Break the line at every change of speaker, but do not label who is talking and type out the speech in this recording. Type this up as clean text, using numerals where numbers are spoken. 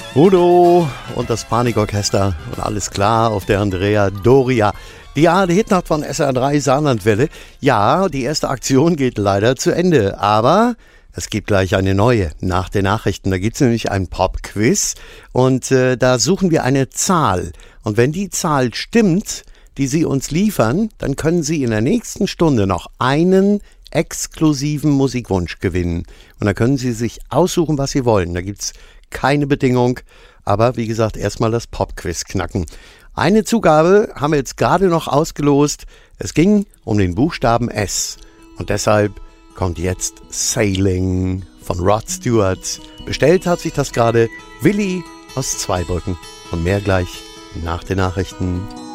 Udo und das Panikorchester und alles klar auf der Andrea Doria. Die Hitnacht von SR3 Saarlandwelle. Ja, die erste Aktion geht leider zu Ende, aber es gibt gleich eine neue nach den Nachrichten. Da gibt es nämlich ein Pop-Quiz und da suchen wir eine Zahl. Und wenn die Zahl stimmt, die Sie uns liefern, dann können Sie in der nächsten Stunde noch einen exklusiven Musikwunsch gewinnen. Und da können Sie sich aussuchen, was Sie wollen. Da gibt's keine Bedingung, aber wie gesagt, erstmal das Pop-Quiz knacken. Eine Zugabe haben wir jetzt gerade noch ausgelost. Es ging um den Buchstaben S. Und deshalb kommt jetzt Sailing von Rod Stewart. Bestellt hat sich das gerade Willi aus Zweibrücken. Und mehr gleich nach den Nachrichten.